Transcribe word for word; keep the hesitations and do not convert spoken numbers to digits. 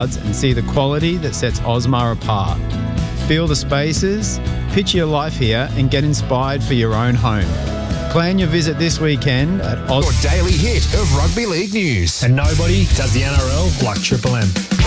and see the quality that sets Osmar apart. Feel the spaces, picture your life here and get inspired for your own home. Plan your visit this weekend at Os- Your daily hit of rugby league news. And nobody does the N R L like Triple M.